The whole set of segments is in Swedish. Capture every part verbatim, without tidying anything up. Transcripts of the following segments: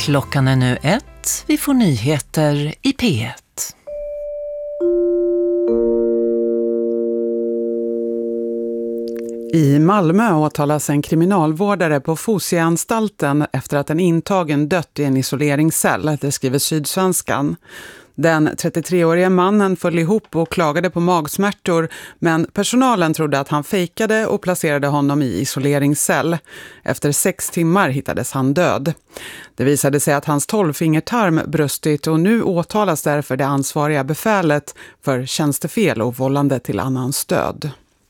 Klockan är nu ett. Vi får nyheter i P ett. I Malmö åtalas en kriminalvårdare på Fosieanstalten efter att en intagen dött i en isoleringscell, det skriver Sydsvenskan. Den trettiotre-årige mannen föll ihop och klagade på magsmärtor, men personalen trodde att han fejkade och placerade honom i isoleringscell. Efter sex timmar hittades han död. Det visade sig att hans tolvfingertarm brustit och nu åtalas därför det ansvariga befälet för tjänstefel och vållande till annans död.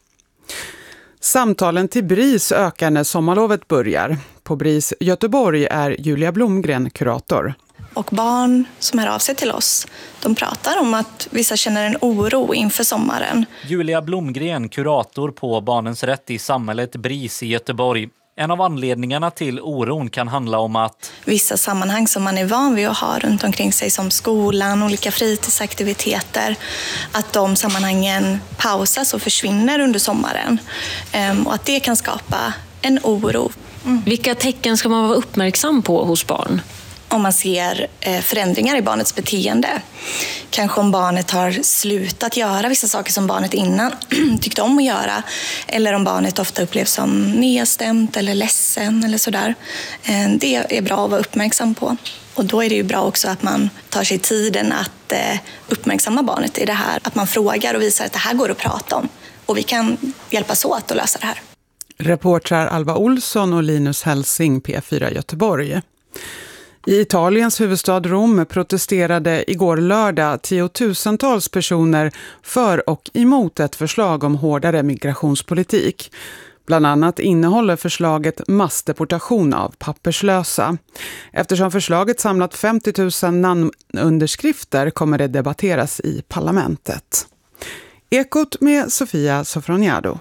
Samtalen till BRIS ökar när sommarlovet börjar. På BRIS Göteborg är Julia Blomgren kurator. Och barn som hör av sig till oss, de pratar om att vissa känner en oro inför sommaren. Julia Blomgren, kurator på Barnens rätt i samhället BRIS i Göteborg. En av anledningarna till oron kan handla om att vissa sammanhang som man är van vid att ha runt omkring sig, som skolan, olika fritidsaktiviteter, att de sammanhangen pausas och försvinner under sommaren. Och att det kan skapa en oro. Mm. Vilka tecken ska man vara uppmärksam på hos barn? Om man ser förändringar i barnets beteende. Kanske om barnet har slutat göra vissa saker som barnet innan tyckte om att göra. Eller om barnet ofta upplevs som nedstämt eller ledsen eller sådär. Det är bra att vara uppmärksam på. Och då är det ju bra också att man tar sig tiden att uppmärksamma barnet i det här. Att man frågar och visar att det här går att prata om. Och vi kan hjälpas åt att lösa det här. Reportrar Alva Olsson och Linus Helsing, P fyra Göteborg. I Italiens huvudstad Rom protesterade igår lördag tiotusentals personer för och emot ett förslag om hårdare migrationspolitik. Bland annat innehåller förslaget massdeportation av papperslösa. Eftersom förslaget samlat femtio tusen namnunderskrifter kommer det debatteras i parlamentet. Ekot med Sofia Sofroniado.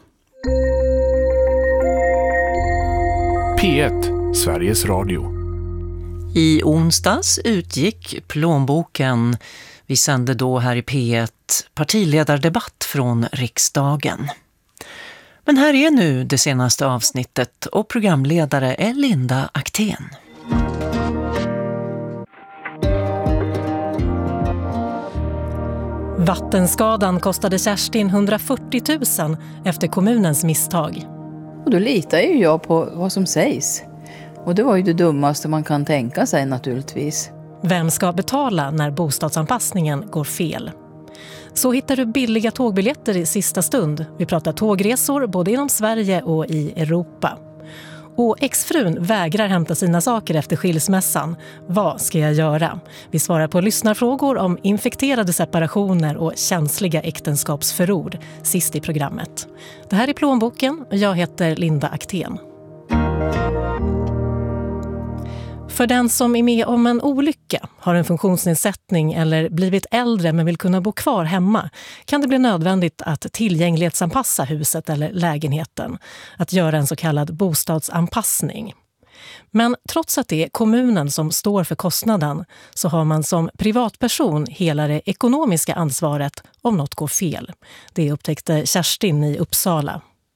P ett, Sveriges Radio. I onsdags utgick plånboken. Vi sände då här i P ett partiledardebatt från riksdagen. Men här är nu det senaste avsnittet och programledare är Linda Aktén. Vattenskadan kostade Kerstin hundrafyrtio tusen efter kommunens misstag. Och då litar ju jag på vad som sägs. Och det var ju det dummaste man kan tänka sig naturligtvis. Vem ska betala när bostadsanpassningen går fel? Så hittar du billiga tågbiljetter i sista stund. Vi pratar tågresor både inom Sverige och i Europa. Och exfrun vägrar hämta sina saker efter skilsmässan. Vad ska jag göra? Vi svarar på lyssnarfrågor om infekterade separationer och känsliga äktenskapsförord sist i programmet. Det här är plånboken och jag heter Linda Aktén. För den som är med om en olycka, har en funktionsnedsättning eller blivit äldre men vill kunna bo kvar hemma kan det bli nödvändigt att tillgänglighetsanpassa huset eller lägenheten, att göra en så kallad bostadsanpassning. Men trots att det är kommunen som står för kostnaden så har man som privatperson hela det ekonomiska ansvaret om något går fel. Det upptäckte Kerstin i Uppsala.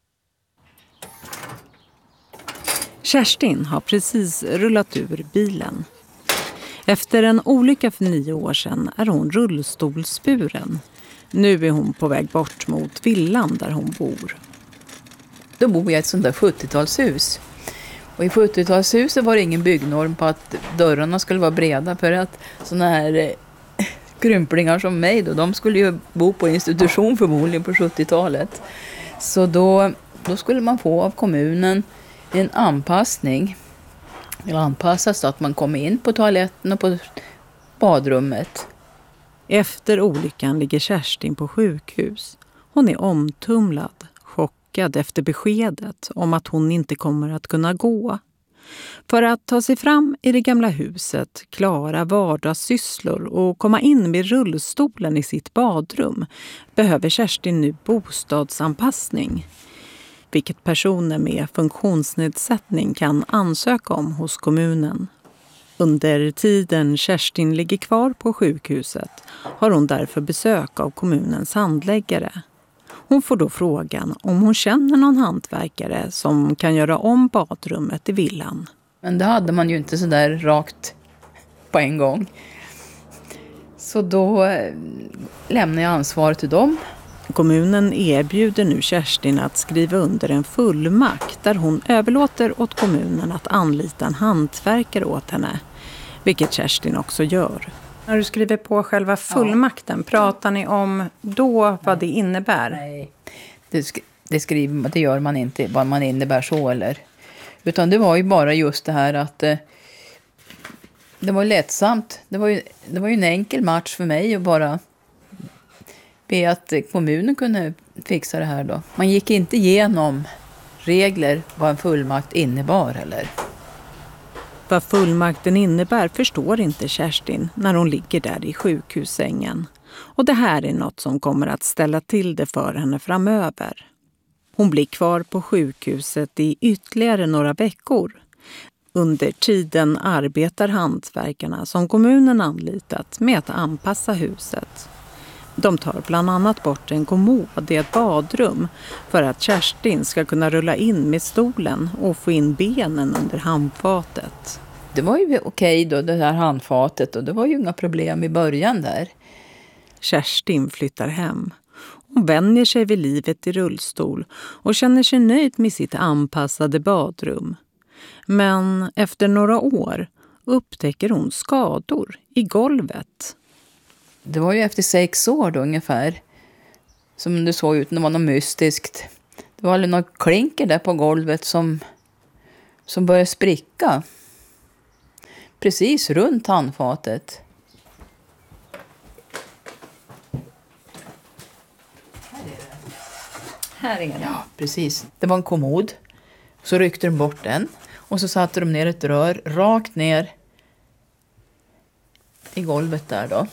Kerstin har precis rullat ur bilen. Efter en olycka för nio år sedan är hon rullstolsburen. Nu är hon på väg bort mot villan där hon bor. Då bor jag i ett sånt där sjuttiotalshus. Och i sjuttiotalshuset var det ingen byggnorm på att dörrarna skulle vara breda. För att såna här krymplingar som mig då, de skulle ju bo på institution förmodligen på sjuttiotalet. Så då, då skulle man få av kommunen en anpassning. Eller anpassas så att man kommer in på toaletten och på badrummet. Efter olyckan ligger Kerstin på sjukhus. Hon är omtumlad, chockad efter beskedet om att hon inte kommer att kunna gå. För att ta sig fram i det gamla huset, klara vardagssysslor och komma in med rullstolen i sitt badrum behöver Kerstin nu bostadsanpassning. Vilket personer med funktionsnedsättning kan ansöka om hos kommunen. Under tiden Kerstin ligger kvar på sjukhuset har hon därför besök av kommunens handläggare. Hon får då frågan om hon känner någon hantverkare som kan göra om badrummet i villan. Men det hade man ju inte så där rakt på en gång. Så då eh, lämnar jag ansvaret till dem. Kommunen erbjuder nu Kerstin att skriva under en fullmakt där hon överlåter åt kommunen att anlita en hantverkare åt henne, vilket Kerstin också gör. När du skriver på själva fullmakten, ja. Pratar ni om då vad det innebär? Nej, det, sk- det, skriver, det gör man inte vad man innebär så eller. Utan det var ju bara just det här att eh, det var lättsamt. Det var, ju, det var ju en enkel match för mig att bara be att kommunen kunde fixa det här då. Man gick inte igenom regler vad en fullmakt innebar eller. Vad fullmakten innebär förstår inte Kerstin när hon ligger där i sjukhussängen. Och det här är något som kommer att ställa till det för henne framöver. Hon blir kvar på sjukhuset i ytterligare några veckor. Under tiden arbetar hantverkarna som kommunen anlitat med att anpassa huset. De tar bland annat bort en kommod i ett badrum för att Kerstin ska kunna rulla in med stolen och få in benen under handfatet. Det var ju okej då, det här handfatet, och det var ju inga problem i början där. Kerstin flyttar hem. Hon vänjer sig vid livet i rullstol och känner sig nöjd med sitt anpassade badrum. Men efter några år upptäcker hon skador i golvet. Det var ju efter sex år då ungefär som det såg ut, det var något mystiskt. Det var något klinker där på golvet som, som började spricka. Precis runt handfatet. Här är det. Här är det. Ja, precis. Det var en kommod. Så ryckte de bort den. Och så satte de ner ett rör rakt ner i golvet där då.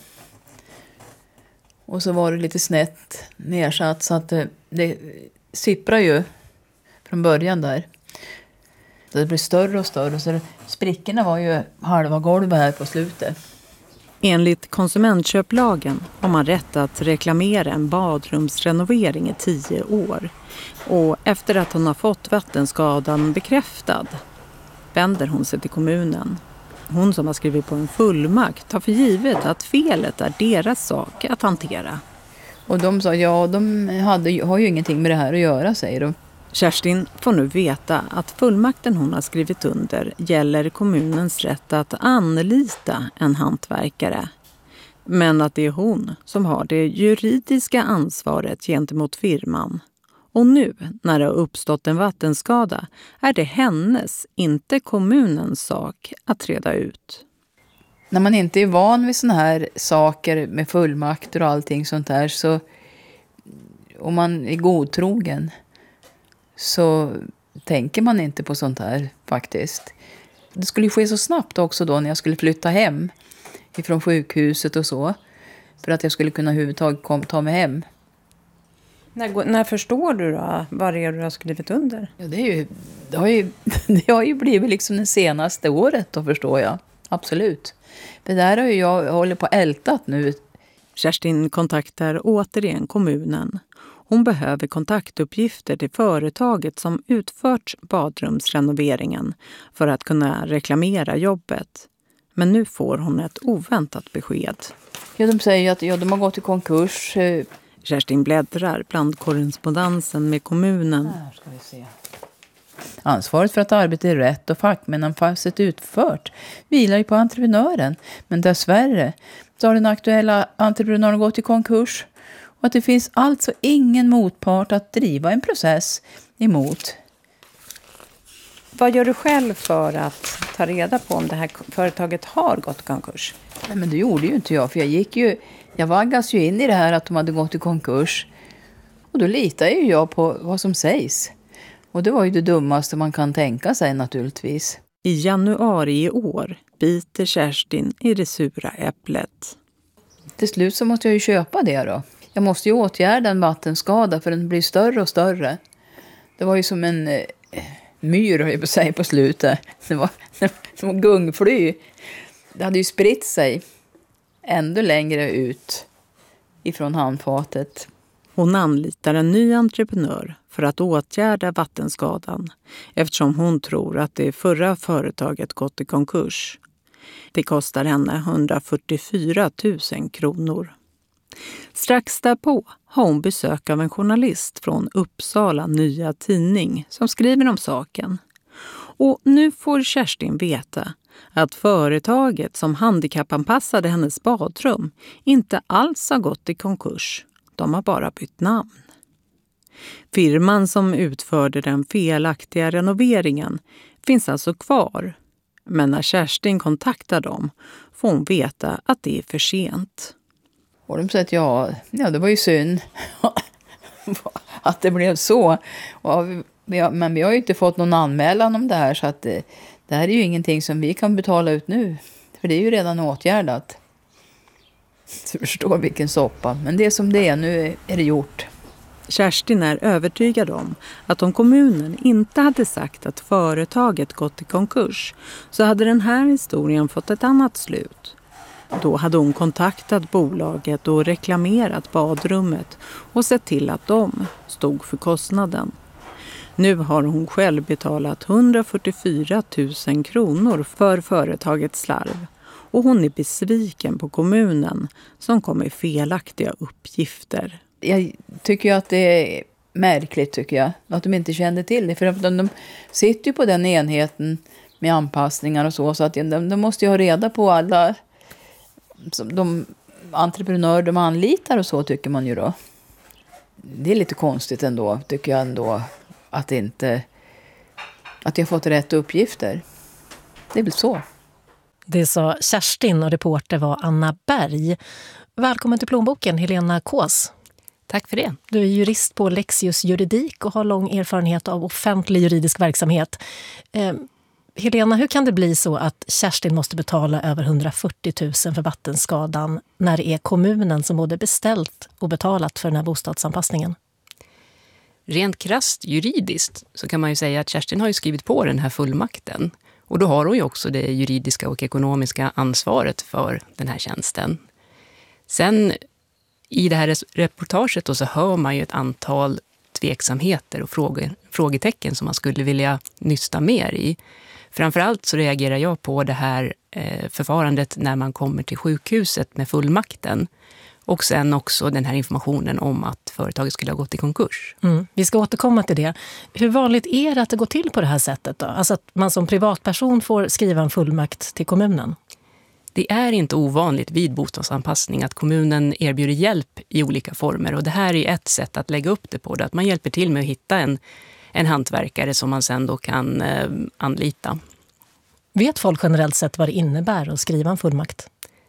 Och så var det lite snett nedsatt så att det, det sipprar ju från början där. Så det blev större och större. Så det, sprickorna var ju halva golvet här på slutet. Enligt konsumentköplagen har man rätt att reklamera en badrumsrenovering i tio år. Och efter att hon har fått vattenskadan bekräftad vänder hon sig till kommunen. Hon som har skrivit på en fullmakt har för givet att felet är deras sak att hantera. Och de sa ja, de hade, har ju ingenting med det här att göra, säger de. Kerstin får nu veta att fullmakten hon har skrivit under gäller kommunens rätt att anlita en hantverkare. Men att det är hon som har det juridiska ansvaret gentemot firman. Och nu, när det har uppstått en vattenskada, är det hennes, inte kommunens sak att reda ut. När man inte är van vid såna här saker med fullmakter och allting sånt där, så om man är godtrogen så tänker man inte på sånt här faktiskt. Det skulle ske så snabbt också då när jag skulle flytta hem ifrån sjukhuset och så, för att jag skulle kunna överhuvudtaget kom, ta mig hem. När, när förstår du då vad det är du har skrivit under? Ja, det, är ju, det, har ju, det har ju blivit liksom det senaste året då, förstår jag. Absolut. Det där har ju jag håller på ältat nu. Kerstin kontaktar återigen kommunen. Hon behöver kontaktuppgifter till företaget som utfört badrumsrenoveringen för att kunna reklamera jobbet. Men nu får hon ett oväntat besked. Ja, de säger att ja, de har gått i konkurs. Kerstin bläddrar bland korrespondensen med kommunen. Här ska vi se. Ansvaret för att arbetet är rätt och fackmännanfasset utfört vilar ju på entreprenören. Men dessvärre så har den aktuella entreprenören gått i konkurs. Och att det finns alltså ingen motpart att driva en process emot. Vad gör du själv för att ta reda på om det här företaget har gått i konkurs? Nej, men det gjorde ju inte jag, för jag gick ju, jag vaggas ju in i det här att de hade gått i konkurs. Och då litar ju jag på vad som sägs. Och det var ju det dummaste man kan tänka sig naturligtvis. I januari i år biter Kerstin i det sura äpplet. Till slut så måste jag ju köpa det då. Jag måste ju åtgärda en vattenskada för den blir större och större. Det var ju som en eh, myr, höll jag på att säga, på slutet. Det var som en gungfly. Det hade ju spritt sig ännu längre ut ifrån handfatet. Hon anlitar en ny entreprenör för att åtgärda vattenskadan eftersom hon tror att det förra företaget gått i konkurs. Det kostar henne hundrafyrtiofyra tusen kronor. Strax därpå har hon besök av en journalist från Uppsala Nya Tidning som skriver om saken. Och nu får Kerstin veta att företaget som handikappanpassade hennes badrum inte alls har gått i konkurs. De har bara bytt namn. Firman som utförde den felaktiga renoveringen finns alltså kvar. Men när Kerstin kontaktar dem får hon veta att det är för sent. Och de säger att ja, ja, det var ju synd att det blev så. Och vi har, men vi har ju inte fått någon anmälan om det här, så att det, det här är ju ingenting som vi kan betala ut nu. För det är ju redan åtgärdat. Du förstår vilken soppa. Men det är som det är, nu är det gjort. Kerstin är övertygad om att om kommunen inte hade sagt att företaget gått i konkurs så hade den här historien fått ett annat slut. Då hade hon kontaktat bolaget och reklamerat badrummet och sett till att de stod för kostnaden. Nu har hon själv betalat hundrafyrtiofyra tusen kronor för företagets slarv och hon är besviken på kommunen som kom med felaktiga uppgifter. Jag tycker ju att det är märkligt, tycker jag, att de inte kände till det. För de, de sitter ju på den enheten med anpassningar och så, så att de, de måste ju ha reda på alla de entreprenörer de anlitar och så, tycker man ju då. Det är lite konstigt ändå, tycker jag ändå, att inte att jag fått rätt uppgifter. Det är väl så. Det sa Kerstin och reporter var Anna Berg. Välkommen till Plånboken, Helena Kås. Tack för det. Du är jurist på Lexius Juridik och har lång erfarenhet av offentlig juridisk verksamhet. Eh, Helena, hur kan det bli så att Kerstin måste betala över hundrafyrtio tusen för vattenskadan när det är kommunen som både beställt och betalat för den här bostadsanpassningen? Rent krasst juridiskt så kan man ju säga att Kerstin har ju skrivit på den här fullmakten. Och då har hon ju också det juridiska och ekonomiska ansvaret för den här tjänsten. Sen i det här reportaget då så hör man ju ett antal tveksamheter och frågor, frågetecken som man skulle vilja nysta mer i. Framförallt så reagerar jag på det här eh, förfarandet när man kommer till sjukhuset med fullmakten. Och sen också den här informationen om att företaget skulle ha gått i konkurs. Mm, vi ska återkomma till det. Hur vanligt är det att det går till på det här sättet då? Alltså att man som privatperson får skriva en fullmakt till kommunen? Det är inte ovanligt vid bostadsanpassning att kommunen erbjuder hjälp i olika former. Och det här är ett sätt att lägga upp det på det. Att man hjälper till med att hitta en, en hantverkare som man sen då kan eh, anlita. Vet folk generellt sett vad det innebär att skriva en fullmakt?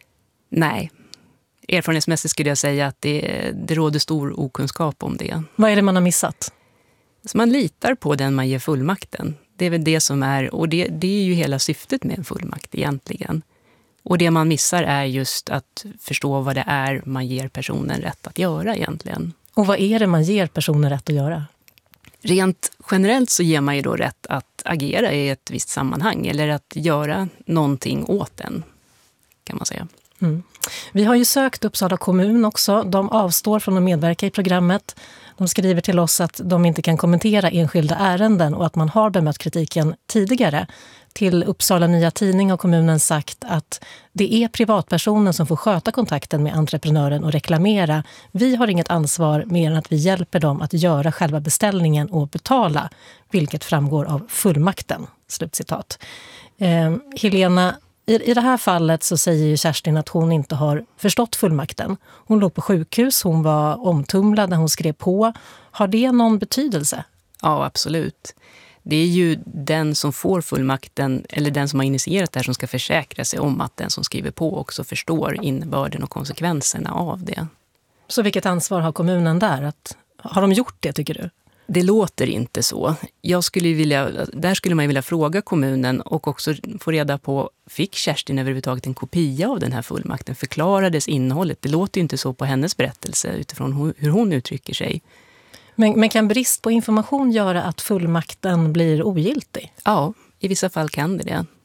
Nej. Erfarenhetsmässigt skulle jag säga att det, det råder stor okunskap om det. Vad är det man har missat? Så man litar på den man ger fullmakten. Det är väl det som är, och det, det är ju hela syftet med en fullmakt egentligen. Och det man missar är just att förstå vad det är man ger personen rätt att göra egentligen. Och vad är det man ger personen rätt att göra? Rent generellt så ger man ju då rätt att agera i ett visst sammanhang eller att göra någonting åt den, kan man säga. Mm. Vi har ju sökt Uppsala kommun också. De avstår från att medverka i programmet. De skriver till oss att de inte kan kommentera enskilda ärenden och att man har bemött kritiken tidigare. Till Uppsala Nya Tidning har kommunen sagt att det är privatpersonen som får sköta kontakten med entreprenören och reklamera. Vi har inget ansvar mer än att vi hjälper dem att göra själva beställningen och betala, vilket framgår av fullmakten. Slutcitat. Eh, Helena, I, I det här fallet så säger ju Kerstin att hon inte har förstått fullmakten. Hon låg på sjukhus, hon var omtumlad när hon skrev på. Har det någon betydelse? Ja, absolut. Det är ju den som får fullmakten, eller den som har initierat det här, som ska försäkra sig om att den som skriver på också förstår innebörden och konsekvenserna av det. Så vilket ansvar har kommunen där? Att, har de gjort det, tycker du? Det låter inte så. Jag skulle vilja, där skulle man vilja fråga kommunen och också få reda på, fick Kerstin överhuvudtaget en kopia av den här fullmakten? Förklarades innehållet? Det låter ju inte så på hennes berättelse utifrån hur hon uttrycker sig. Men, men kan brist på information göra att fullmakten blir ogiltig? Ja, i vissa fall kan det det.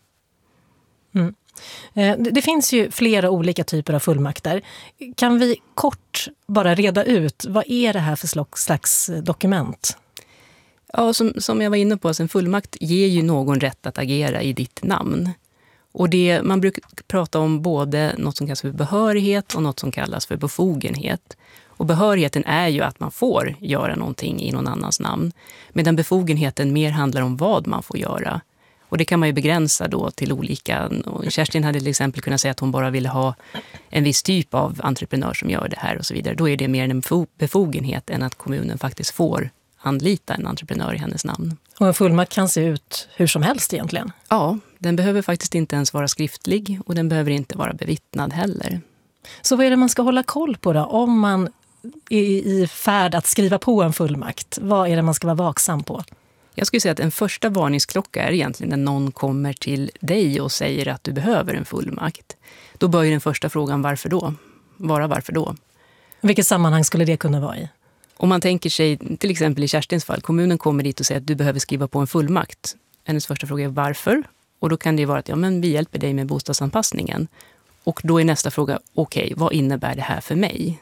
Mm. Det, det finns ju flera olika typer av fullmakter. Kan vi kort bara reda ut, vad är det här för slags dokument? Ja, som, som jag var inne på, alltså en fullmakt ger ju någon rätt att agera i ditt namn. Och det, man brukar prata om både något som kallas för behörighet och något som kallas för befogenhet. Och behörigheten är ju att man får göra någonting i någon annans namn. Medan befogenheten mer handlar om vad man får göra. Och det kan man ju begränsa då till olika. Kerstin hade till exempel kunnat säga att hon bara ville ha en viss typ av entreprenör som gör det här och så vidare. Då är det mer en befogenhet än att kommunen faktiskt får anlita en entreprenör i hennes namn. Och en fullmakt kan se ut hur som helst egentligen? Ja, den behöver faktiskt inte ens vara skriftlig och den behöver inte vara bevittnad heller. Så vad är det man ska hålla koll på då om man är i färd att skriva på en fullmakt? Vad är det man ska vara vaksam på? Jag skulle säga att en första varningsklocka är egentligen när någon kommer till dig och säger att du behöver en fullmakt. Då bör ju den första frågan varför då? Vara varför då? Vilket sammanhang skulle det kunna vara i? Om man tänker sig, till exempel i Kerstins fall, kommunen kommer dit och säger att du behöver skriva på en fullmakt. Hennes första fråga är varför? Och då kan det vara att ja, men vi hjälper dig med bostadsanpassningen. Och då är nästa fråga, okej, okay, vad innebär det här för mig?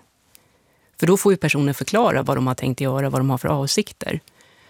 För då får ju personen förklara vad de har tänkt göra, vad de har för avsikter.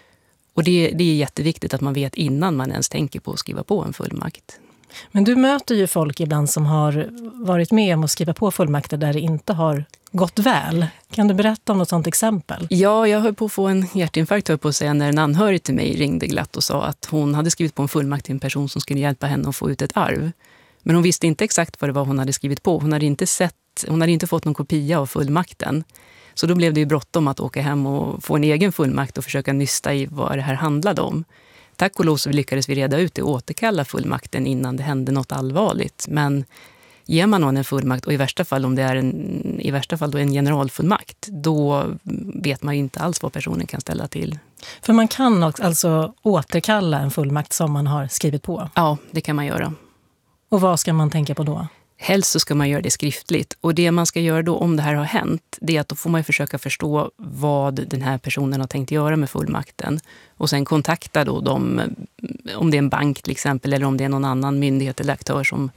Och det, det är jätteviktigt att man vet innan man ens tänker på att skriva på en fullmakt. Men du möter ju folk ibland som har varit med om att skriva på fullmakter där det inte har gått väl. Kan du berätta om något sådant exempel? Ja, jag höll på att få en hjärtinfarkt, höll på att säga, när en anhörig till mig ringde glatt och sa att hon hade skrivit på en fullmakt till en person som skulle hjälpa henne att få ut ett arv. Men hon visste inte exakt vad det var hon hade skrivit på. Hon hade inte sett, hon hade inte fått någon kopia av fullmakten. Så då blev det ju bråttom att åka hem och få en egen fullmakt och försöka nysta i vad det här handlade om. Tack och lov så lyckades vi reda ut det och återkalla fullmakten innan det hände något allvarligt. Men ger man någon en fullmakt och i värsta fall om det är en, i värsta fall då en generalfullmakt, då vet man ju inte alls vad personen kan ställa till. För man kan alltså återkalla en fullmakt som man har skrivit på? Ja, det kan man göra. Och vad ska man tänka på då? Helst så ska man göra det skriftligt. Och det man ska göra då om det här har hänt, det är att då får man försöka förstå vad den här personen har tänkt göra med fullmakten. Och sen kontakta då dem, om det är en bank till exempel, eller om det är någon annan myndighet eller aktör som,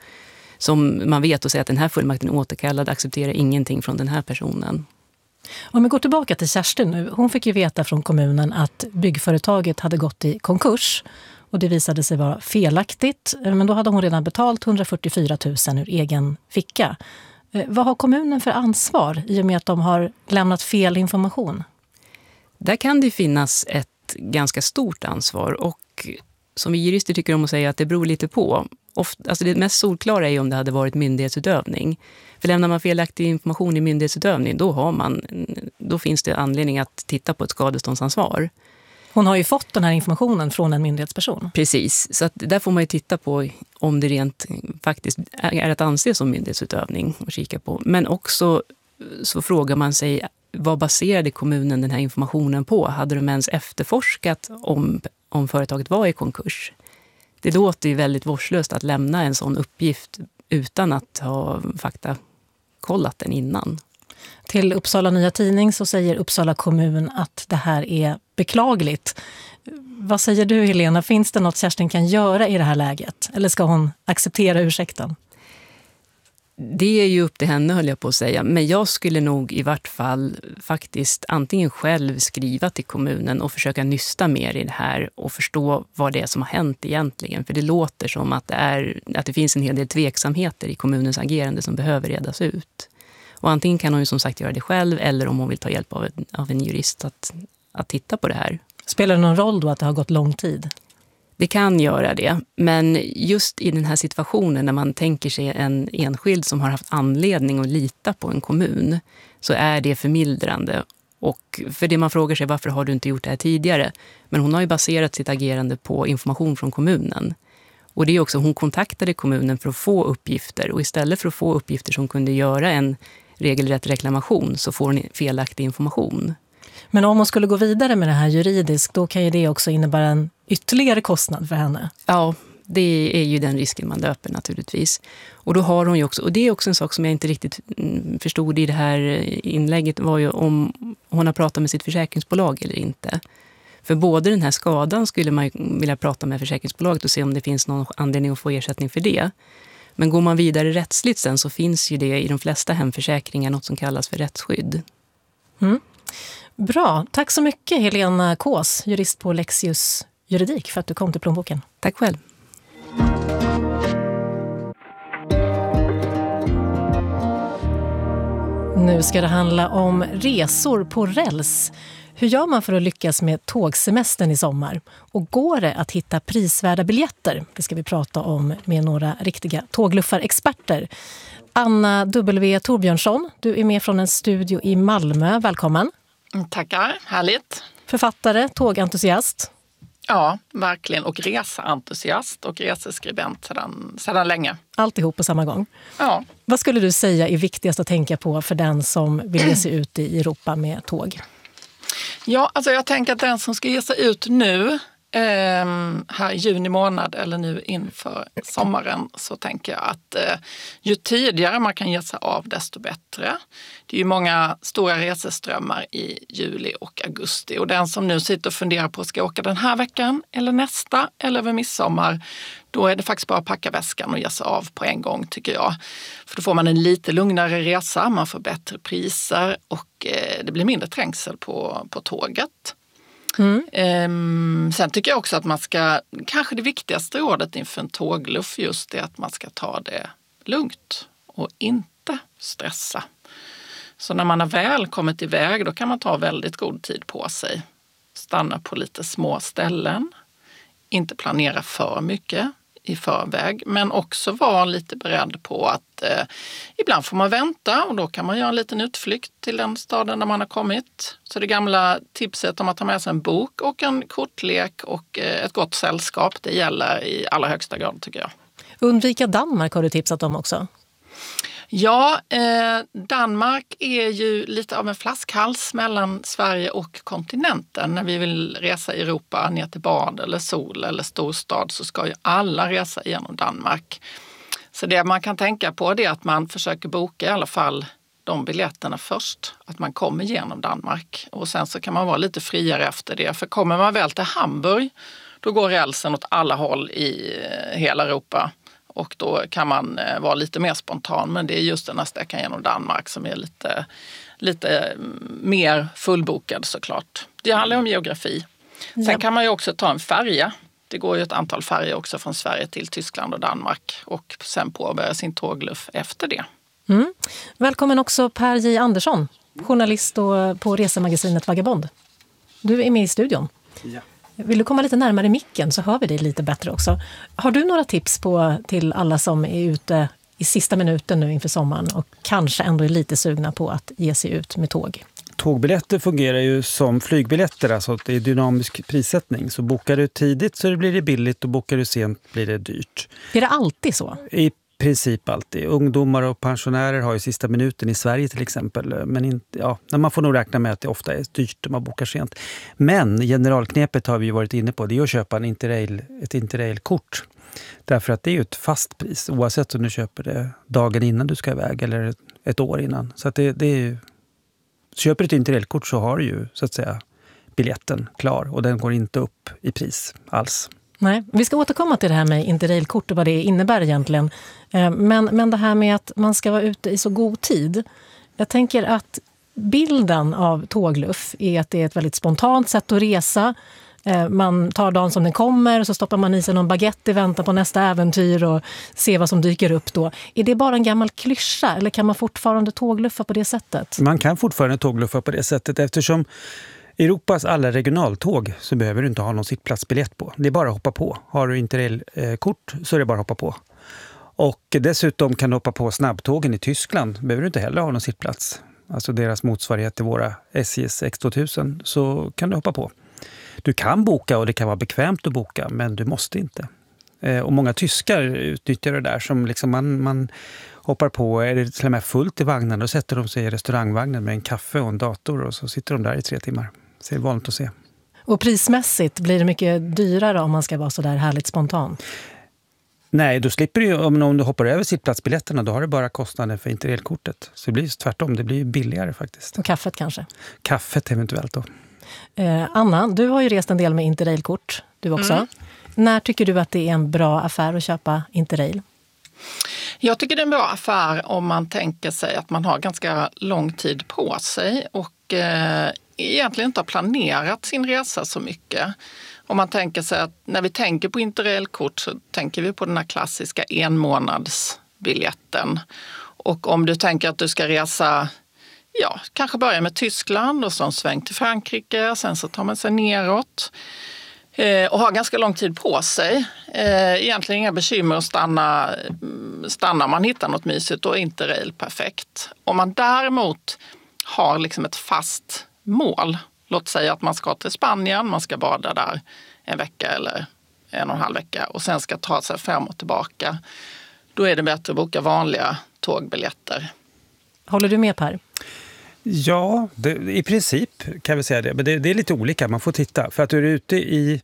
som man vet och säger att den här fullmakten är återkallad, accepterar ingenting från den här personen. Om vi går tillbaka till Kerstin nu. Hon fick ju veta från kommunen att byggföretaget hade gått i konkurs. Och det visade sig vara felaktigt, men då hade hon redan betalt hundrafyrtiofyra tusen ur egen ficka. Vad har kommunen för ansvar i och med att de har lämnat fel information? Där kan det finnas ett ganska stort ansvar och som vi jurister tycker om att säga att det beror lite på. Ofta, alltså det mest solklara är om det hade varit myndighetsutövning. För lämnar man felaktig information i myndighetsutövning, då, har man, då finns det anledning att titta på ett skadeståndsansvar. Hon har ju fått den här informationen från en myndighetsperson. Precis, så att där får man ju titta på om det rent faktiskt är att anse som myndighetsutövning och kika på. Men också så frågar man sig, vad baserade kommunen den här informationen på? Hade de ens efterforskat om, om företaget var i konkurs? Det låter ju väldigt vårdslöst att lämna en sån uppgift utan att ha fakta kollat den innan. Till Uppsala Nya Tidning så säger Uppsala kommun att det här är beklagligt. Vad säger du, Helena? Finns det något Kerstin kan göra i det här läget? Eller ska hon acceptera ursäkten? Det är ju upp till henne, höll jag på att säga. Men jag skulle nog i vart fall faktiskt antingen själv skriva till kommunen och försöka nysta mer i det här och förstå vad det är som har hänt egentligen. För det låter som att det, är, att det finns en hel del tveksamheter i kommunens agerande som behöver redas ut. Och antingen kan hon ju som sagt göra det själv eller om hon vill ta hjälp av en, av en jurist att, att titta på det här. Spelar det någon roll då att det har gått lång tid? Det kan göra det, men just i den här situationen när man tänker sig en enskild som har haft anledning att lita på en kommun så är det förmildrande. Och för det man frågar sig, varför har du inte gjort det här tidigare? Men hon har ju baserat sitt agerande på information från kommunen. Och det är också, hon kontaktade kommunen för att få uppgifter och istället för att få uppgifter som kunde göra en regelrätt reklamation så får hon felaktig information. Men om hon skulle gå vidare med det här juridiskt, då kan ju det också innebära en ytterligare kostnad för henne. Ja, det är ju den risken man löper naturligtvis. Och då har hon ju också, och det är också en sak som jag inte riktigt förstod i det här inlägget, var ju om hon har pratat med sitt försäkringsbolag eller inte. För både den här skadan skulle man vilja prata med försäkringsbolaget och se om det finns någon anledning att få ersättning för det. Men går man vidare rättsligt sen så finns ju det i de flesta hemförsäkringar något som kallas för rättsskydd. Mm. Bra, tack så mycket Helena Kås, jurist på Lexius Juridik, för att du kom till Plånboken. Tack själv. Nu ska det handla om resor på räls. Hur gör man för att lyckas med tågsemestern i sommar? Och går det att hitta prisvärda biljetter? Det ska vi prata om med några riktiga tågluffarexperter. Anna W. Torbjörnsson, du är med från en studio i Malmö. Välkommen. Tackar, härligt. Författare, tågentusiast. Ja, verkligen. Och reseentusiast och reseskribent sedan, sedan länge. Alltihop på samma gång. Ja. Vad skulle du säga är viktigast att tänka på för den som vill ge sig ut i Europa med tåg? Ja, alltså jag tänker att den som ska ge sig ut nu, eh, här i juni månad eller nu inför sommaren, så tänker jag att eh, ju tidigare man kan ge sig av desto bättre. Det är ju många stora reseströmmar i juli och augusti, och den som nu sitter och funderar på ska jag åka den här veckan eller nästa eller över midsommar, då är det faktiskt bara att packa väskan och ge sig av på en gång, tycker jag. För då får man en lite lugnare resa, man får bättre priser och eh, det blir mindre trängsel på, på tåget. Mm. Ehm, sen tycker jag också att man ska, kanske det viktigaste rådet inför en tågluff just är att man ska ta det lugnt och inte stressa. Så när man har väl kommit iväg, då kan man ta väldigt god tid på sig. Stanna på lite små ställen, inte planera för mycket i förväg, men också vara lite beredd på att eh, ibland får man vänta, och då kan man göra en liten utflykt till den staden där man har kommit. Så det gamla tipset om att ta med sig en bok och en kortlek och eh, ett gott sällskap, det gäller i allra högsta grad, tycker jag. Undvika Danmark har du tipsat om också. Ja, eh, Danmark är ju lite av en flaskhals mellan Sverige och kontinenten. När vi vill resa i Europa ner till bad eller sol eller storstad, så ska ju alla resa genom Danmark. Så det man kan tänka på är att man försöker boka i alla fall de biljetterna först. Att man kommer genom Danmark, och sen så kan man vara lite friare efter det. För kommer man väl till Hamburg, då går rälsen åt alla håll i hela Europa. Och då kan man vara lite mer spontan, men det är just den här sträckan genom Danmark som är lite, lite mer fullbokad såklart. Det handlar om geografi. Sen ja. kan man ju också ta en färja. Det går ju ett antal färger också från Sverige till Tyskland och Danmark, och sen påbörja sin tågluff efter det. Mm. Välkommen också Per J. Andersson, journalist och på resemagasinet Vagabond. Du är med i studion. Ja. Vill du komma lite närmare micken så hör vi dig lite bättre också. Har du några tips på till alla som är ute i sista minuten nu inför sommaren och kanske ändå är lite sugna på att ge sig ut med tåg? Tågbiljetter fungerar ju som flygbiljetter, alltså det är dynamisk prissättning. Så bokar du tidigt så blir det billigt, och bokar du sent blir det dyrt. Är det alltid så? I princip alltid. Ungdomar och pensionärer har ju sista minuten i Sverige till exempel. Men inte, ja, man får nog räkna med att det ofta är dyrt om man bokar sent. Men generalknepet har vi ju varit inne på. Det är att köpa en Interrail, ett Interrail-kort. Därför att det är ju ett fast pris. Oavsett om du köper det dagen innan du ska iväg eller ett år innan. Så att det, det är ju, köper du ett Interrail-kort så har du ju så att säga biljetten klar. Och den går inte upp i pris alls. Nej, vi ska återkomma till det här med Interrail-kort och vad det innebär egentligen. Men, men det här med att man ska vara ute i så god tid. Jag tänker att bilden av tågluff är att det är ett väldigt spontant sätt att resa. Man tar dagen som den kommer och så stoppar man i sig någon baguette i väntan på nästa äventyr och ser vad som dyker upp då. Är det bara en gammal klyscha eller kan man fortfarande tågluffa på det sättet? Man kan fortfarande tågluffa på det sättet eftersom Europas alla regionaltåg så behöver du inte ha någon sittplatsbiljett på. Det är bara att hoppa på. Har du Interrail-kort så är det bara att hoppa på. Och dessutom kan du hoppa på snabbtågen i Tyskland. Behöver du inte heller ha någon sittplats. Alltså deras motsvarighet till våra S J:s X tvåtusen, så kan du hoppa på. Du kan boka och det kan vara bekvämt att boka, men du måste inte. Och många tyskar utnyttjar det där som liksom man, man hoppar på, är det till och med fullt i vagnen, och sätter de sig i restaurangvagnen med en kaffe och en dator och så sitter de där i tre timmar. Så det är vanligt att se. Och prismässigt blir det mycket dyrare om man ska vara så där härligt spontan? Nej, då slipper du, om, om du hoppar över sittplatsbiljetterna, då har du bara kostnaden för Interrailkortet. Så det blir tvärtom, det blir billigare faktiskt. Och kaffet kanske? Kaffet eventuellt då. Eh, Anna, du har ju rest en del med Interrailkort, du också. Mm. När tycker du att det är en bra affär att köpa Interrail? Jag tycker det är en bra affär om man tänker sig att man har ganska lång tid på sig och eh, egentligen inte har planerat sin resa så mycket. Om man tänker sig att när vi tänker på Interrailkort så tänker vi på den här klassiska enmånadsbiljetten. Och om du tänker att du ska resa ja, kanske börja med Tyskland och så en sväng till Frankrike. Sen så tar man sig neråt eh, och har ganska lång tid på sig. Eh, egentligen inga bekymmer att stanna, stanna om man hittar något mysigt och Interrail perfekt. Om man däremot har liksom ett fast mål, låt säga att man ska till Spanien, man ska bada där en vecka eller en och en halv vecka och sen ska ta sig fram och tillbaka. Då är det bättre att boka vanliga tågbiljetter. Håller du med, Per? Ja, det, i princip kan vi säga det. Men det, det är lite olika, man får titta. För att du är ute i,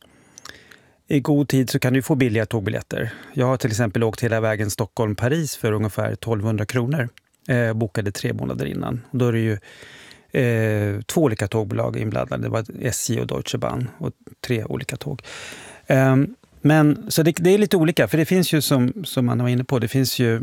i god tid så kan du få billiga tågbiljetter. Jag har till exempel åkt hela vägen Stockholm-Paris för ungefär tolvhundra kronor. Eh, bokade tre månader innan. Då är det ju eh, två olika tågbolag inblandade. Det var S J och Deutsche Bahn och tre olika tåg. Eh, men så det, det är lite olika, för det finns ju som, som man var inne på, det finns ju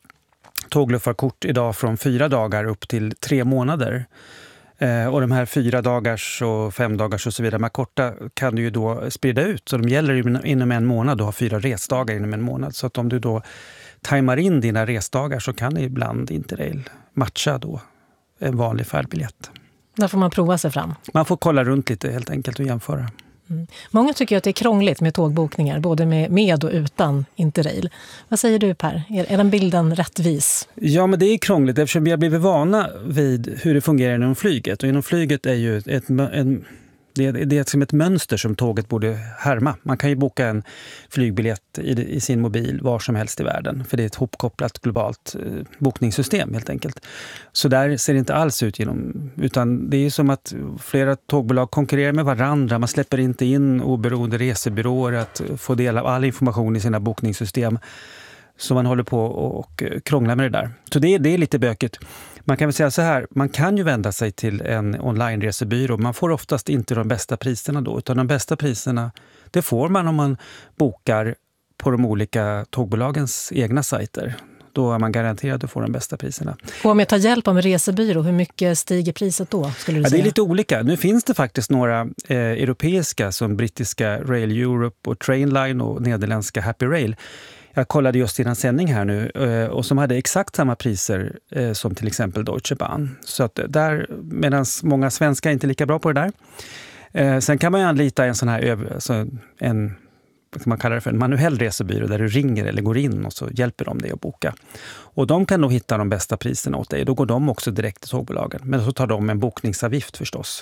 tågluffarkort idag från fyra dagar upp till tre månader. Eh, och de här fyra dagars och fem dagars och så vidare, de här korta kan du ju då sprida ut. Så de gäller inom en månad, du har fyra resdagar inom en månad. Så att om du då tajmar in dina resdagar så kan ibland Interrail matcha då en vanlig färdbiljett. Där får man prova sig fram. Man får kolla runt lite helt enkelt och jämföra. Mm. Många tycker att det är krångligt med tågbokningar, både med, med och utan Interrail. Vad säger du, Per? Är, är den bilden rättvis? Ja, men det är krångligt eftersom vi har blivit vana vid hur det fungerar inom flyget. Och inom flyget är ju ett, en, det är, det är som ett mönster som tåget borde härma. Man kan ju boka en flygbiljett i, i sin mobil var som helst i världen. För det är ett hopkopplat globalt eh, bokningssystem helt enkelt. Så där ser det inte alls ut genom, utan det är som att flera tågbolag konkurrerar med varandra. Man släpper inte in oberoende resebyråer att få del av all information i sina bokningssystem. Så man håller på och krånglar med det där. Så det är, det är lite bökigt. Man kan väl säga så här, man kan ju vända sig till en online-resebyrå. Man får oftast inte de bästa priserna då, utan de bästa priserna, det får man om man bokar på de olika tågbolagens egna sajter. Då är man garanterad att få de bästa priserna. Och om jag tar hjälp av en resebyrå, hur mycket stiger priset då, skulle du ja, säga? Det är lite olika. Nu finns det faktiskt några eh, europeiska som brittiska Rail Europe och Trainline och nederländska Happy Rail. Jag kollade just innan sändning här nu och som hade exakt samma priser som till exempel Deutsche Bahn. Så att där, medan många svenskar är inte lika bra på det där. Sen kan man ju anlita en sån här, alltså en, vad man kallar det för, en manuell resebyrå där du ringer eller går in och så hjälper de dig att boka. Och de kan nog hitta de bästa priserna åt dig. Då går de också direkt till tågbolagen. Men så tar de en bokningsavgift förstås.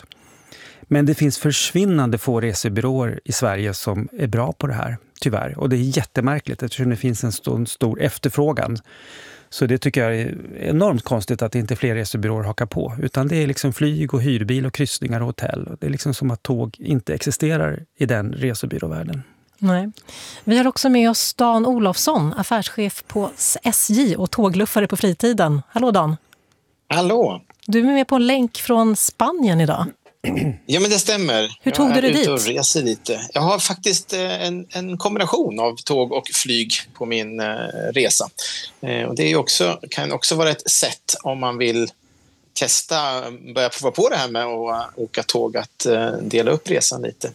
Men det finns försvinnande få resebyråer i Sverige som är bra på det här, tyvärr. Och det är jättemärkligt eftersom det finns en stor, stor efterfrågan. Så det tycker jag är enormt konstigt att inte fler resebyråer hakar på. Utan det är liksom flyg och hyrbil och kryssningar och hotell. Det är liksom som att tåg inte existerar i den resebyråvärlden. Nej. Vi har också med oss Dan Olofsson, affärschef på S J och tågluffare på fritiden. Hallå Dan! Hallå! Du är med på en länk från Spanien idag. Ja, men det stämmer. Hur tog jag du dig dit? Jag är ute och reser lite. Jag har faktiskt en, en kombination av tåg och flyg på min eh, resa. Eh, och det är ju också, kan också vara ett sätt om man vill testa, börja prova på det här med att åka tåg, att eh, dela upp resan lite.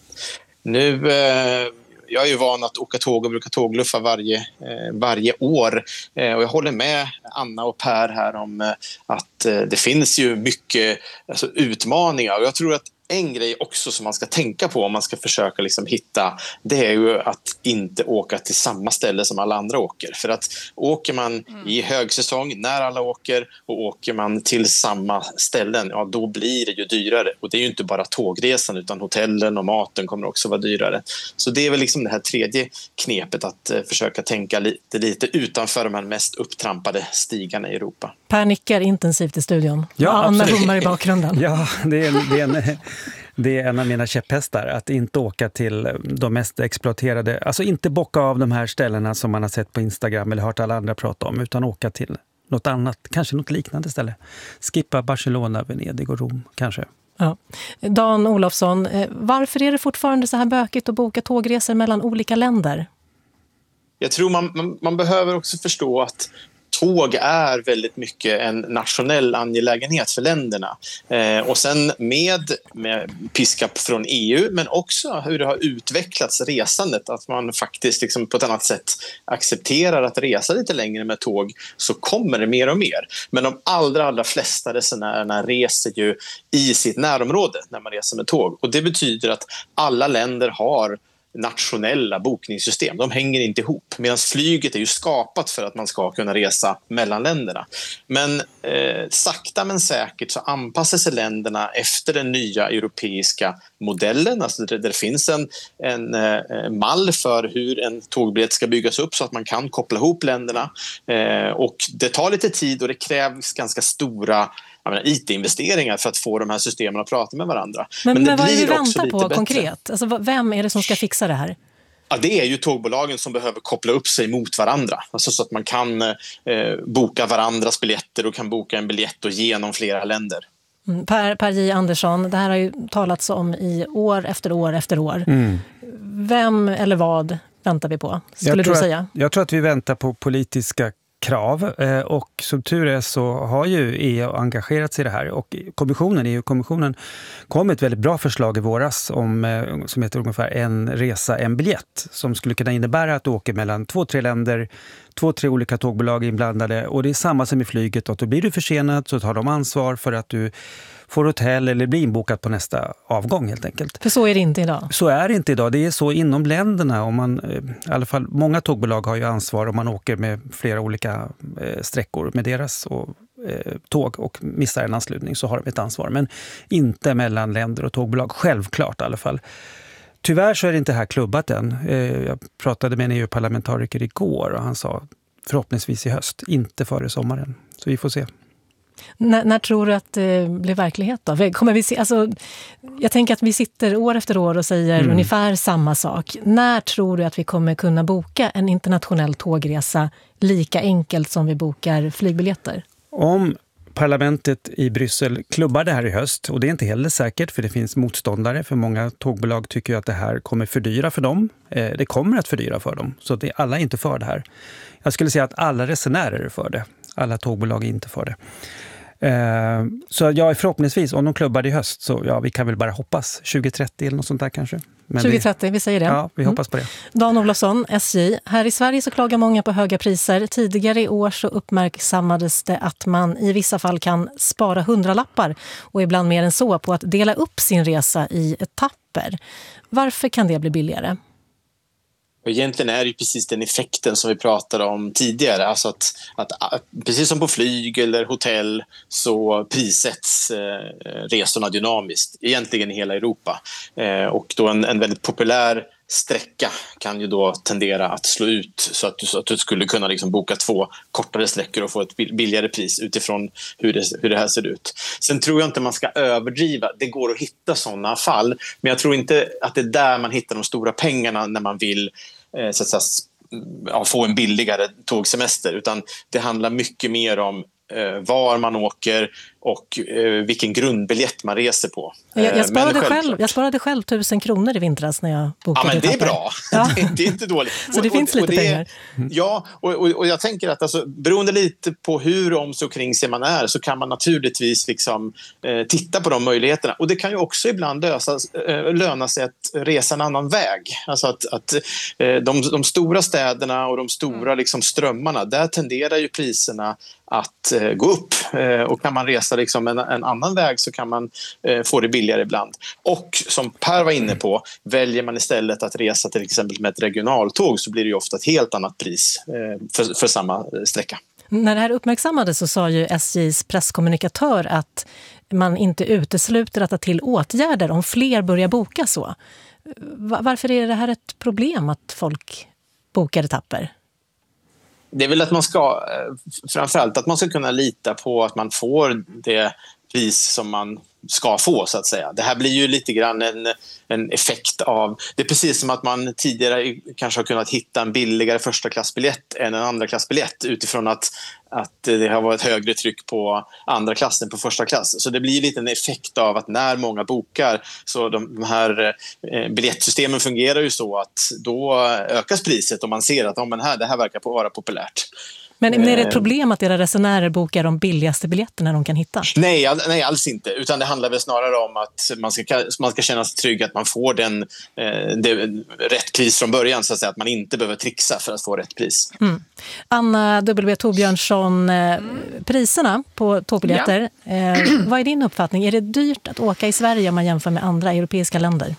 Nu... Eh, Jag är ju van att åka tåg och brukar tågluffa varje, eh, varje år. Eh, och jag håller med Anna och Per här om eh, att eh, det finns ju mycket alltså, utmaningar. Och jag tror att en grej också som man ska tänka på om man ska försöka liksom hitta, det är ju att inte åka till samma ställe som alla andra åker. För att åker man mm. i högsäsong när alla åker och åker man till samma ställen, ja då blir det ju dyrare. Och det är ju inte bara tågresan utan hotellen och maten kommer också vara dyrare. Så det är väl liksom det här tredje knepet att uh, försöka tänka lite, lite utanför de här mest upptrampade stigarna i Europa. Per nickar intensivt i studion. Ja, Anna hummar i bakgrunden. Ja, det är, det, är en, det är en av mina käpphästar. Att inte åka till de mest exploaterade, alltså inte bocka av de här ställena som man har sett på Instagram eller hört alla andra prata om, utan åka till något annat, kanske något liknande ställe. Skippa Barcelona, Venedig och Rom kanske. Ja. Dan Olofsson, varför är det fortfarande så här bökigt att boka tågresor mellan olika länder? Jag tror man, man, man behöver också förstå att tåg är väldigt mycket en nationell angelägenhet för länderna. Eh, och sen med, med piska från E U, men också hur det har utvecklats resandet, att man faktiskt liksom på ett annat sätt accepterar att resa lite längre med tåg, så kommer det mer och mer. Men de allra, allra flesta resenärerna reser ju i sitt närområde när man reser med tåg. Och det betyder att alla länder har nationella bokningssystem. De hänger inte ihop. Medan flyget är ju skapat för att man ska kunna resa mellan länderna. Men eh, sakta men säkert så anpassar sig länderna efter den nya europeiska modellen. Alltså där det finns en, en eh, mall för hur en tågbiljett ska byggas upp så att man kan koppla ihop länderna. Eh, och det tar lite tid och det krävs ganska stora menar, I T-investeringar för att få de här systemen att prata med varandra. Men, men, det men vad är det vi blir väntar på bättre. konkret? Alltså, vem är det som ska fixa det här? Ja, det är ju tågbolagen som behöver koppla upp sig mot varandra. Alltså så att man kan eh, boka varandras biljetter och kan boka en biljett och genom flera länder. Mm, Per, Per J. Andersson, det här har ju talats om i år efter år efter år. Mm. Vem eller vad väntar vi på, skulle du säga? Att, jag tror att vi väntar på politiska krav och som tur är så har ju E U engagerat sig i det här och kommissionen, E U-kommissionen kom med ett väldigt bra förslag i våras om, som heter ungefär en resa, en biljett som skulle kunna innebära att du åker mellan två, tre länder, två, tre olika tågbolag inblandade och det är samma som i flyget och då blir du försenad så tar de ansvar för att du får hotell eller blir inbokat på nästa avgång helt enkelt. För så är det inte idag? Så är det inte idag. Det är så inom länderna. Om man, i alla fall, många tågbolag har ju ansvar om man åker med flera olika eh, sträckor med deras och, eh, tåg och missar en anslutning så har de ett ansvar. Men inte mellan länder och tågbolag. Självklart i alla fall. Tyvärr så är det inte här klubbat än. Eh, jag pratade med en E U-parlamentariker igår och han sa förhoppningsvis i höst, inte före sommaren. Så vi får se. När, när tror du att det blir verklighet då? Kommer vi se, alltså, jag tänker att vi sitter år efter år och säger mm. ungefär samma sak. När tror du att vi kommer kunna boka en internationell tågresa lika enkelt som vi bokar flygbiljetter? Om parlamentet i Bryssel klubbar det här i höst, och det är inte heller säkert för det finns motståndare, för många tågbolag tycker att det här kommer fördyra för dem. Det kommer att fördyra för dem, så det, alla är inte för det här. Jag skulle säga att alla resenärer är för det. Alla tågbolag är inte för det. Eh, så jag är förhoppningsvis, om de klubbar i höst så ja, vi kan väl bara hoppas tjugo trettio eller något sånt där kanske. Men tjugo trettio, vi, vi säger det. Ja, vi mm. hoppas på det. Dan Olofsson, S J. Här i Sverige så klagar många på höga priser. Tidigare i år så uppmärksammades det att man i vissa fall kan spara hundralappar och ibland mer än så på att dela upp sin resa i etapper. Varför kan det bli billigare? Och egentligen är det ju precis den effekten som vi pratade om tidigare. Alltså att, att precis som på flyg eller hotell så prissätts eh, resorna dynamiskt. Egentligen i hela Europa. Eh, och då en, en väldigt populär sträcka kan ju då tendera att slå ut så att du, så att du skulle kunna liksom boka två kortare sträckor och få ett billigare pris utifrån hur det, hur det här ser ut. Sen tror jag inte man ska överdriva. Det går att hitta sådana fall, men jag tror inte att det är där man hittar de stora pengarna när man vill eh, så att säga, ja, få en billigare tågsemester, utan det handlar mycket mer om eh, var man åker och eh, vilken grundbiljett man reser på. Jag, jag, sparade själv, jag sparade själv tusen kronor i vintras när jag bokade. Ja, men det är bra. Ja. Det, det är inte dåligt. Så och, det finns och, lite och det, pengar. Ja, och, och, och jag tänker att alltså, beroende lite på hur om så kring sig man är så kan man naturligtvis liksom, eh, titta på de möjligheterna. Och det kan ju också ibland lösa, eh, löna sig att resa en annan väg. Alltså att, att eh, de, de stora städerna och de stora liksom, strömmarna, där tenderar ju priserna att eh, gå upp. Eh, och kan man resa liksom en, en annan väg så kan man eh, få det billigare ibland. Och som Per var inne på, väljer man istället att resa till exempel med ett regionaltåg så blir det ju ofta ett helt annat pris eh, för, för samma sträcka. När det här uppmärksammades så sa ju S J:s presskommunikatör att man inte utesluter att ta till åtgärder om fler börjar boka så. Varför är det här ett problem att folk bokar etapper? Det är väl att man ska, framförallt att man ska kunna lita på att man får det pris som man ska få så att säga. Det här blir ju lite grann en, en effekt av, det är precis som att man tidigare kanske har kunnat hitta en billigare första klassbiljett än en andra klassbiljett utifrån att, att det har varit högre tryck på andra klass än på första klass. Så det blir lite en effekt av att när många bokar så de, de här eh, biljettsystemen fungerar ju så att då ökas priset och man ser att oh, men här, det här verkar vara populärt. Men är det ett problem att era resenärer bokar de billigaste biljetterna de kan hitta? Nej, all, nej, alls inte. Utan det handlar väl snarare om att man ska, man ska känna sig trygg att man får den, eh, det, rätt pris från början, så att säga, att man inte behöver trixa för att få rätt pris. Mm. Anna W. Torbjörnsson, eh, priserna på tågbiljetter, ja. eh, vad är din uppfattning? Är det dyrt att åka i Sverige om man jämför med andra europeiska länder?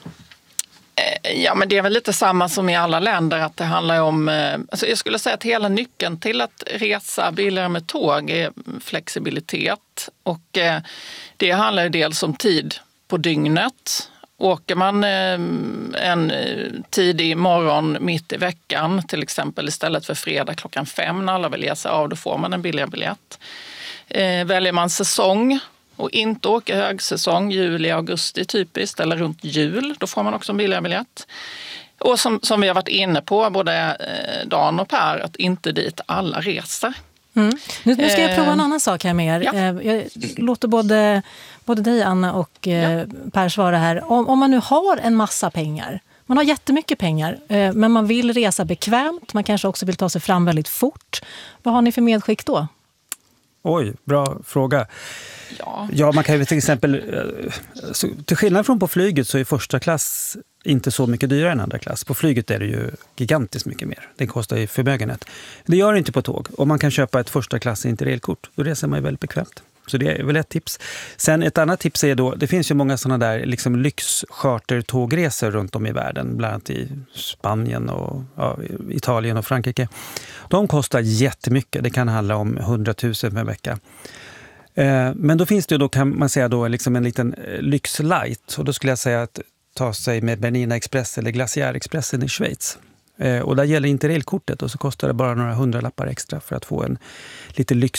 Ja, men det är väl lite samma som i alla länder, att det handlar om, alltså jag skulle säga att hela nyckeln till att resa billigare med tåg är flexibilitet, och det handlar ju dels om tid på dygnet. Åker man en tidig morgon mitt i veckan, till exempel istället för fredag klockan fem när alla vill ge sig av, då får man en billigare biljett. Väljer man säsong och inte åker högsäsong, juli, augusti typiskt, eller runt jul, då får man också en billigare biljett. Och som, som vi har varit inne på, både Dan och Per, att inte dit alla reser. Mm. Nu, nu ska jag prova en annan sak här med er. Ja. Jag låter både, både dig, Anna, och ja. Per svara här. Om, om man nu har en massa pengar, man har jättemycket pengar, men man vill resa bekvämt, man kanske också vill ta sig fram väldigt fort. Vad har ni för medskick då? Oj, bra fråga. Ja. ja, man kan ju till exempel, så, till skillnad från på flyget så är första klass inte så mycket dyrare än andra klass. På flyget är det ju gigantiskt mycket mer. Det kostar ju förmögenhet. Det gör det inte på tåg. Om man kan köpa ett första klass interrailkort, då reser man ju väldigt bekvämt. Så det är väl ett tips. Sen ett annat tips är då, det finns ju många sådana där liksom lyxchartertågresor runt om i världen, bland annat i Spanien och ja, Italien och Frankrike. De kostar jättemycket. Det kan handla om hundratusen per vecka. Eh, men då finns det ju då, kan man säga då, liksom en liten lyxlight. Och då skulle jag säga att ta sig med Bernina Express eller Glaciär Expressen i Schweiz. Eh, och där gäller interrailkortet, och så kostar det bara några hundralappar extra för att få en lite lyx